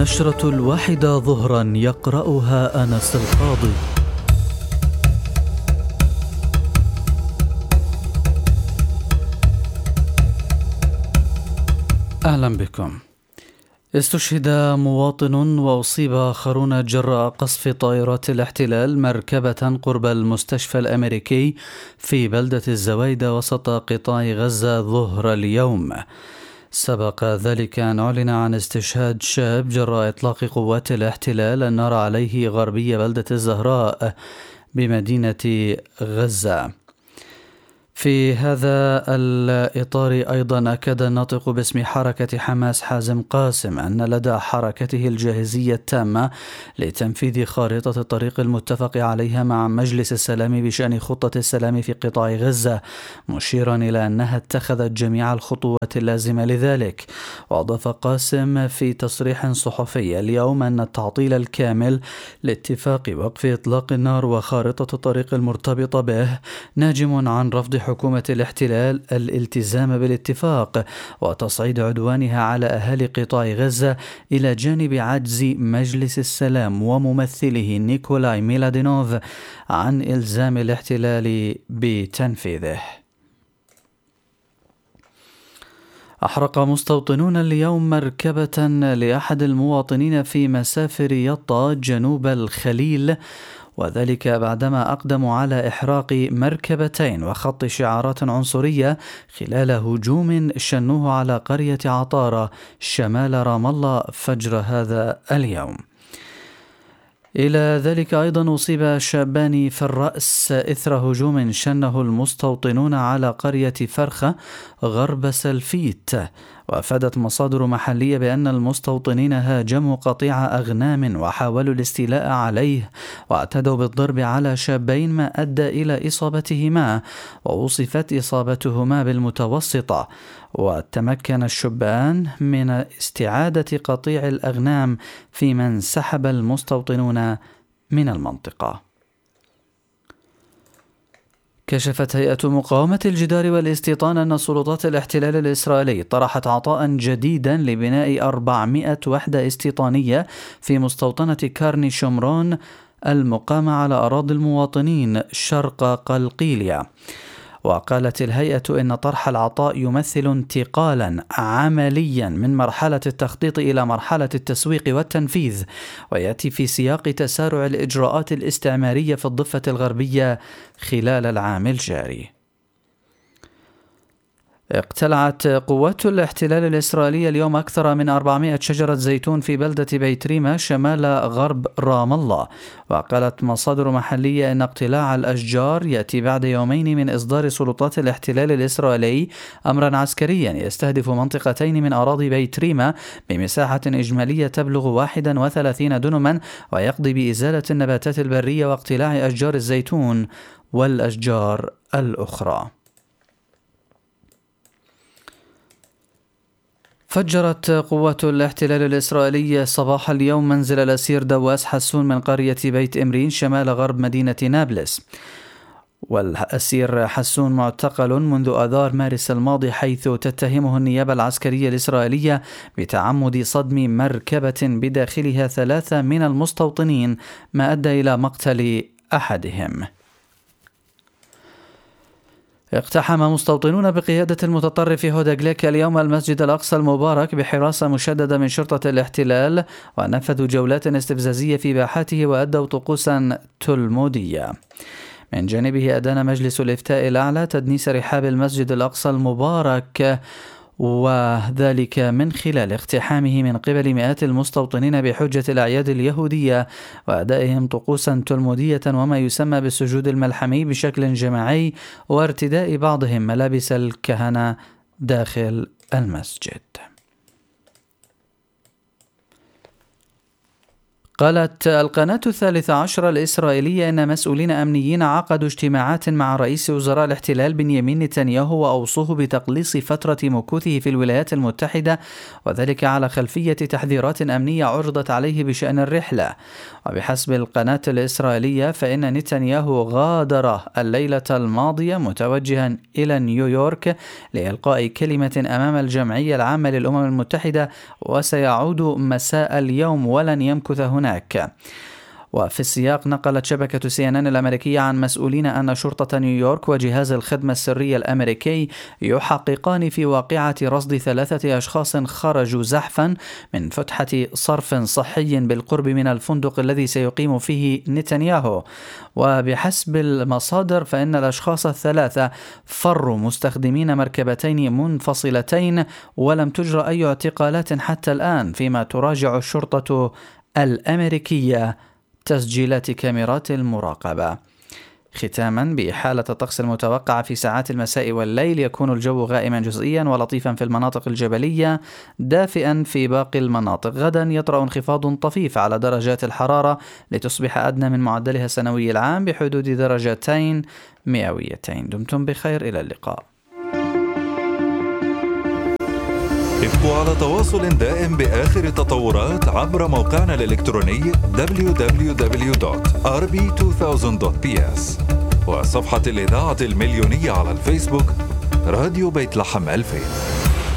النشرة 1 ظهرا يقرأها أنس القاضي. أهلا بكم. استشهد مواطن وأصيب آخرون جراء قصف طائرات الاحتلال مركبة قرب المستشفى الأمريكي في بلدة الزويدة وسط قطاع غزة ظهر اليوم. سبق ذلك أن أعلن عن استشهاد شاب جراء إطلاق قوات الاحتلال النار عليه غربي بلدة الزهراء بمدينة غزة. في هذا الإطار أيضا أكد الناطق باسم حركة حماس حازم قاسم أن لدى حركته الجاهزية التامة لتنفيذ خارطة الطريق المتفق عليها مع مجلس السلام بشأن خطة السلام في قطاع غزة، مشيرا إلى أنها اتخذت جميع الخطوات اللازمة لذلك. وأضاف قاسم في تصريح صحفي اليوم أن التعطيل الكامل لاتفاق وقف إطلاق النار وخارطة الطريق المرتبطة به ناجم عن رفض حكومة الاحتلال الالتزام بالاتفاق وتصعيد عدوانها على أهالي قطاع غزة، إلى جانب عجز مجلس السلام وممثله نيكولاي ميلادينوف عن إلزام الاحتلال بتنفيذه. أحرق مستوطنون اليوم مركبة لأحد المواطنين في مسافر يطا جنوب الخليل، وذلك بعدما أقدموا على إحراق مركبتين وخط شعارات عنصرية خلال هجوم شنوه على قرية عطارة شمال رام الله فجر هذا اليوم. إلى ذلك أيضا أصيب شابان في الرأس إثر هجوم شنه المستوطنون على قرية فرخة غرب سلفيت. وأفادت مصادر محلية بأن المستوطنين هاجموا قطيع أغنام وحاولوا الاستيلاء عليه، واعتدوا بالضرب على شابين ما أدى إلى إصابتهما، ووصفت إصابتهما بالمتوسطة. وتمكن الشبان من استعادة قطيع الأغنام فيما انسحب المستوطنون من المنطقة. كشفت هيئة مقاومة الجدار والاستيطان أن سلطات الاحتلال الإسرائيلي طرحت عطاء جديدا لبناء 400 وحدة استيطانية في مستوطنة كارني شمرون المقامة على أراضي المواطنين شرق قلقيلية. وقالت الهيئة إن طرح العطاء يمثل انتقالا عمليا من مرحلة التخطيط إلى مرحلة التسويق والتنفيذ، ويأتي في سياق تسارع الإجراءات الاستعمارية في الضفة الغربية خلال العام الجاري. اقتلعت قوات الاحتلال الإسرائيلي اليوم أكثر من 400 شجرة زيتون في بلدة بيت ريمة شمال غرب رام الله. وقالت مصادر محلية أن اقتلاع الأشجار يأتي بعد يومين من إصدار سلطات الاحتلال الإسرائيلي أمرا عسكريا يستهدف منطقتين من أراضي بيت ريمة بمساحة إجمالية تبلغ 31 دنما، ويقضي بإزالة النباتات البرية واقتلاع أشجار الزيتون والأشجار الأخرى. فجرت قوات الاحتلال الإسرائيلي صباح اليوم منزل الأسير دواس حسون من قرية بيت إمرين شمال غرب مدينة نابلس. والأسير حسون معتقل منذ آذار مارس الماضي، حيث تتهمه النيابة العسكرية الإسرائيلية بتعمد صدم مركبة بداخلها 3 من المستوطنين، ما أدى إلى مقتل أحدهم. اقتحم مستوطنون بقيادة المتطرف هودا جليك اليوم المسجد الأقصى المبارك بحراسة مشددة من شرطة الاحتلال، ونفذوا جولات استفزازية في باحاته وأدوا طقوسا تلمودية. من جانبه أدان مجلس الإفتاء الأعلى تدنيس رحاب المسجد الأقصى المبارك، وذلك من خلال اقتحامه من قبل مئات المستوطنين بحجة الأعياد اليهودية وأدائهم طقوسا تلمودية وما يسمى بالسجود الملحمي بشكل جماعي، وارتداء بعضهم ملابس الكهنة داخل المسجد. قالت القناة 13 الإسرائيلية أن مسؤولين أمنيين عقدوا اجتماعات مع رئيس وزراء الاحتلال بنيامين نتنياهو وأوصوه بتقليص فترة مكوثه في الولايات المتحدة، وذلك على خلفية تحذيرات أمنية عرضت عليه بشأن الرحلة. وبحسب القناة الإسرائيلية فإن نتنياهو غادر الليلة الماضية متوجها إلى نيويورك لإلقاء كلمة أمام الجمعية العامة للأمم المتحدة، وسيعود مساء اليوم ولن يمكث هناك. وفي السياق نقلت شبكة CNN الأمريكية عن مسؤولين أن شرطة نيويورك وجهاز الخدمة السرية الأمريكي يحققان في واقعة رصد 3 أشخاص خرجوا زحفا من فتحة صرف صحي بالقرب من الفندق الذي سيقيم فيه نتنياهو. وبحسب المصادر فإن الأشخاص ال3 فروا مستخدمين مركبتين منفصلتين، ولم تجرى أي اعتقالات حتى الآن، فيما تراجع الشرطة الأمريكية تسجيلات كاميرات المراقبة. ختاما، بحالة الطقس المتوقعة في ساعات المساء والليل يكون الجو غائما جزئيا ولطيفا في المناطق الجبلية، دافئا في باقي المناطق. غدا يطرأ انخفاض طفيف على درجات الحرارة لتصبح أدنى من معدلها السنوي العام بحدود 2 درجات مئويتين. دمتم بخير، إلى اللقاء. ابقوا على تواصل دائم بآخر التطورات عبر موقعنا الإلكتروني www.rb2000.ps وصفحة الإذاعة المليونية على الفيسبوك راديو بيت لحم 2000.